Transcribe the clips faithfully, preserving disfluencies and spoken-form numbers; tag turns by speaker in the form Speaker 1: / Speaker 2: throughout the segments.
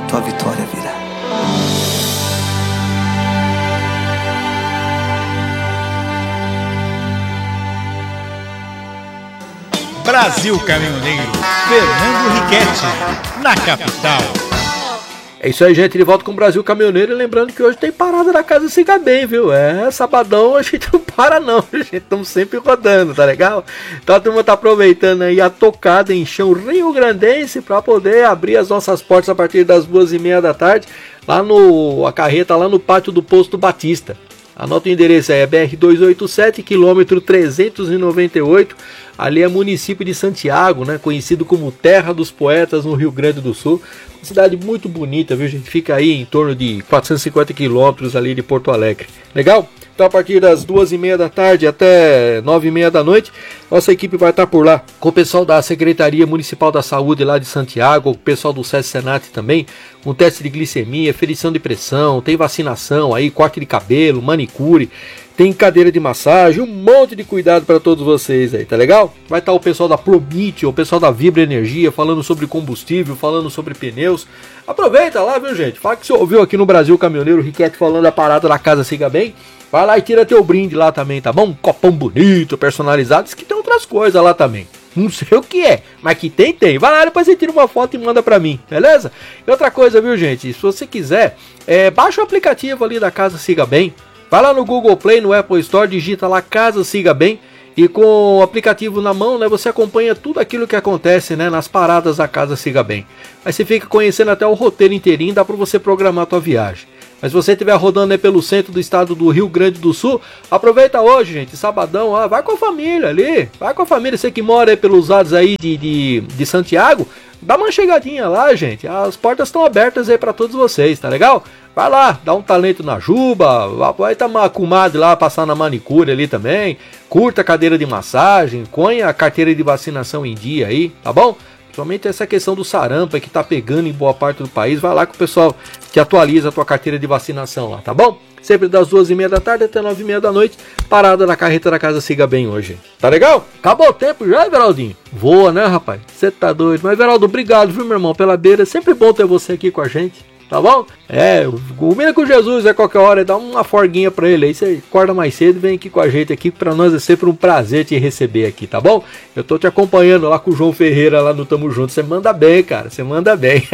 Speaker 1: tua vitória virá.
Speaker 2: Brasil Caminhoneiro, Fernando Riquetti, na capital.
Speaker 3: É isso aí, gente, de volta com o Brasil Caminhoneiro. E lembrando que hoje tem parada da Casa Siga Bem, viu? É, sabadão a gente não para não, a gente estamos sempre rodando, tá legal? Então a turma tá aproveitando aí a tocada em chão rio-grandense para poder abrir as nossas portas a partir das duas e meia da tarde, lá no, a carreta lá no pátio do Posto Batista. Anota o endereço aí, é B R duzentos e oitenta e sete, quilômetro trezentos e noventa e oito, ali é município de Santiago, né, conhecido como Terra dos Poetas, no Rio Grande do Sul. Uma cidade muito bonita, viu, gente? Fica aí em torno de quatrocentos e cinquenta quilômetros ali de Porto Alegre. Legal? Então a partir das duas e meia da tarde até nove e meia da noite, nossa equipe vai estar por lá com o pessoal da Secretaria Municipal da Saúde lá de Santiago, o pessoal do SESC Senat também, um teste de glicemia, ferição de pressão, tem vacinação aí, corte de cabelo, manicure, tem cadeira de massagem, um monte de cuidado para todos vocês aí, tá legal? Vai estar o pessoal da Promit, o pessoal da Vibra Energia, falando sobre combustível, falando sobre pneus. Aproveita lá, viu, gente? Fala que você ouviu aqui no Brasil Caminhoneiro, o Riquetti falando da parada da Casa Siga Bem. Vai lá e tira teu brinde lá também, tá bom? Um copão bonito, personalizado. Diz que tem outras coisas lá também. Não sei o que é, mas que tem, tem. Vai lá, depois você tira uma foto e manda pra mim, beleza? E outra coisa, viu, gente? Se você quiser, é, baixa o aplicativo ali da Casa Siga Bem. Vai lá no Google Play, no Apple Store, digita lá Casa Siga Bem. E com o aplicativo na mão, né, você acompanha tudo aquilo que acontece, né, nas paradas da Casa Siga Bem. Aí você fica conhecendo até o roteiro inteirinho, dá pra você programar a tua viagem. Mas se você estiver rodando aí pelo centro do estado do Rio Grande do Sul, aproveita hoje, gente, sabadão, ó, vai com a família ali, vai com a família, você que mora aí pelos lados aí de, de, de Santiago, dá uma chegadinha lá, gente, as portas estão abertas aí para todos vocês, tá legal? Vai lá, dá um talento na juba, vai estar uma comadre lá, passar na manicure ali também, curta a cadeira de massagem, põe a carteira de vacinação em dia aí, tá bom? Principalmente essa questão do sarampo que tá pegando em boa parte do país, vai lá que o pessoal te atualiza a tua carteira de vacinação lá, tá bom? Sempre das duas e meia da tarde até nove e meia da noite, parada na carreta da Casa Siga Bem hoje. Tá legal? Acabou o tempo já, Everaldinho? Voa, né, rapaz? Você tá doido. Mas, Everaldo, obrigado, viu, meu irmão, pela beira. É sempre bom ter você aqui com a gente, tá bom? É, combina com Jesus, é qualquer hora, dá uma forguinha pra ele aí, você acorda mais cedo e vem aqui com a gente aqui, pra nós é sempre um prazer te receber aqui, tá bom? Eu tô te acompanhando lá com o João Ferreira lá no Tamo Junto, você manda bem, cara, você manda bem.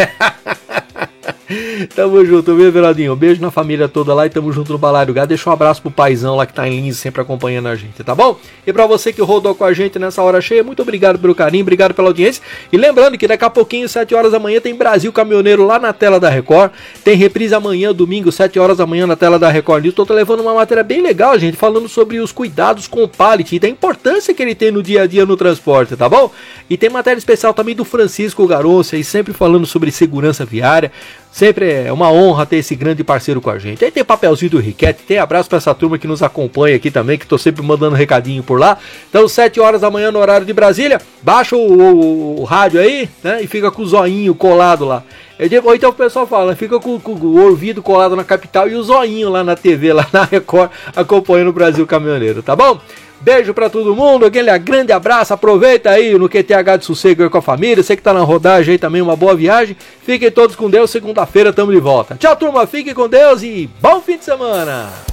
Speaker 3: Tamo junto, viu, Everaldinho? Um beijo na família toda lá e tamo junto no Balaio do Gado. Deixa um abraço pro paizão lá que tá em Lins, sempre acompanhando a gente, tá bom? E pra você que rodou com a gente nessa hora cheia, muito obrigado pelo carinho, obrigado pela audiência. E lembrando que daqui a pouquinho, sete horas da manhã, tem Brasil Caminhoneiro lá na tela da Record. Tem reprise amanhã, domingo, sete horas da manhã, na tela da Record News. Tô levando uma matéria bem legal, gente, falando sobre os cuidados com o pallet e da importância que ele tem no dia a dia no transporte, tá bom? E tem matéria especial também do Francisco Garonça, aí sempre falando sobre segurança viária. Sempre é uma honra ter esse grande parceiro com a gente. Aí tem papelzinho do Riquetti, tem abraço pra essa turma que nos acompanha aqui também, que tô sempre mandando recadinho por lá. Então, sete horas da manhã no horário de Brasília, baixa o, o, o rádio aí, né, e fica com o zoinho colado lá. Ou então o pessoal fala, fica com, com o ouvido colado na capital e o zoinho lá na T V, lá na Record, acompanhando o Brasil Caminhoneiro, tá bom? Beijo pra todo mundo, aquele grande abraço, aproveita aí no Q T H de sossego aí com a família, você que tá na rodagem aí também, uma boa viagem, fiquem todos com Deus, segunda-feira tamo de volta. Tchau, turma, fiquem com Deus e bom fim de semana!